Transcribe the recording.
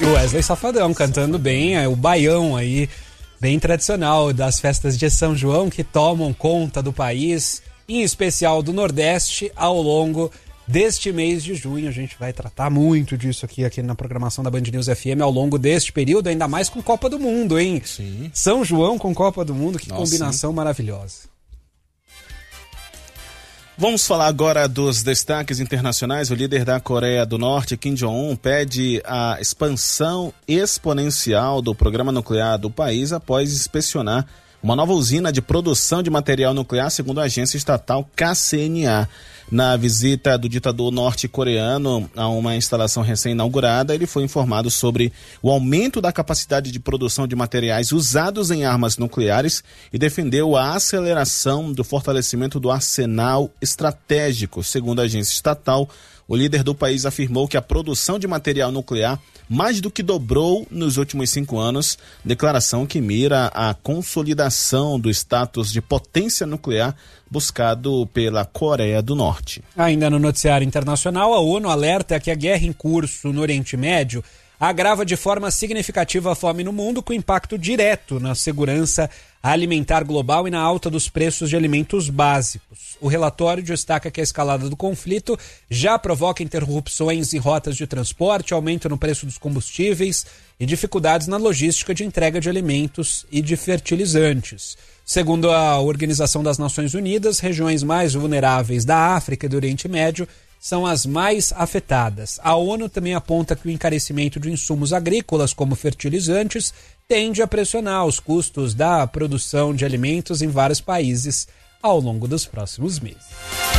Wesley Safadão cantando bem o baião aí, bem tradicional das festas de São João que tomam conta do país, em especial do Nordeste, ao longo deste mês de junho. A gente vai tratar muito disso aqui na programação da Band News FM ao longo deste período, ainda mais com Copa do Mundo, hein? Sim. São João com Copa do Mundo, que Nossa, combinação maravilhosa. Vamos falar agora dos destaques internacionais. O líder da Coreia do Norte, Kim Jong-un, pede a expansão exponencial do programa nuclear do país após inspecionar uma nova usina de produção de material nuclear, segundo a agência estatal KCNA. Na visita do ditador norte-coreano a uma instalação recém-inaugurada, ele foi informado sobre o aumento da capacidade de produção de materiais usados em armas nucleares e defendeu a aceleração do fortalecimento do arsenal estratégico. Segundo a agência estatal, o líder do país afirmou que a produção de material nuclear mais do que dobrou nos últimos 5 anos, declaração que mira a consolidação do status de potência nuclear buscado pela Coreia do Norte. Ainda no noticiário internacional, a ONU alerta que a guerra em curso no Oriente Médio agrava de forma significativa a fome no mundo, com impacto direto na segurança alimentar global e na alta dos preços de alimentos básicos. O relatório destaca que a escalada do conflito já provoca interrupções em rotas de transporte, aumento no preço dos combustíveis e dificuldades na logística de entrega de alimentos e de fertilizantes. Segundo a Organização das Nações Unidas, regiões mais vulneráveis da África e do Oriente Médio são as mais afetadas. A ONU também aponta que o encarecimento de insumos agrícolas, como fertilizantes, tende a pressionar os custos da produção de alimentos em vários países ao longo dos próximos meses.